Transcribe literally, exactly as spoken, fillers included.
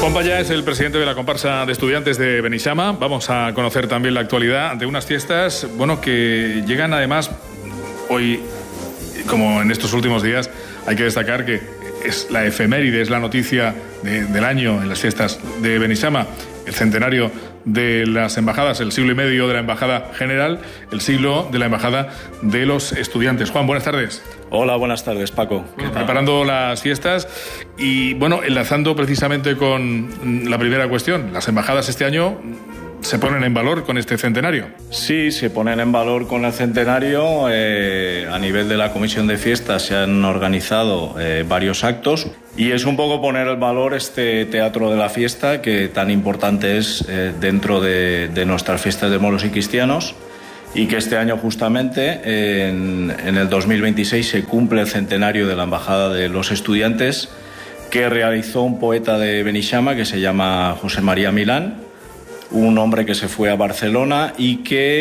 Juan Paya es el presidente de la comparsa de estudiantes de Beneixama. Vamos a conocer también la actualidad de unas fiestas, bueno, que llegan además hoy, como en estos últimos días, hay que destacar que es la efeméride, es la noticia de, del año en las fiestas de Beneixama, el centenario de las embajadas, el siglo y medio de la embajada general, el siglo de la embajada de los estudiantes. Juan, buenas tardes. Hola, buenas tardes, Paco. Bueno, preparando las fiestas y, bueno, enlazando precisamente con la primera cuestión, las embajadas este año se ponen en valor con este centenario. Sí, se ponen en valor con el centenario. Eh, a nivel de la Comisión de Fiestas se han organizado eh, varios actos y es un poco poner en valor este Teatro de la Fiesta que tan importante es eh, dentro de, de nuestras fiestas de moros y cristianos, y que este año justamente, en, en el dos mil veintiséis, se cumple el centenario de la Embajada de los Estudiantes, que realizó un poeta de Beneixama que se llama José María Milán, un hombre que se fue a Barcelona y que